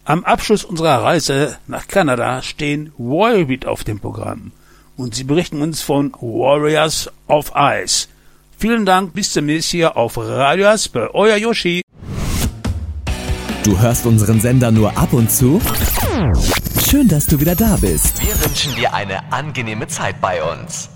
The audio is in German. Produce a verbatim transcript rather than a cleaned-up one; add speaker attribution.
Speaker 1: Am Abschluss unserer Reise nach Kanada stehen Warbeat auf dem Programm und sie berichten uns von Warriors of Ice. Vielen Dank, bis demnächst hier auf Radio Aspe, euer Yoshi.
Speaker 2: Du hörst unseren Sender nur ab und zu? Schön, dass du wieder da bist.
Speaker 3: Wir wünschen dir eine angenehme Zeit bei uns.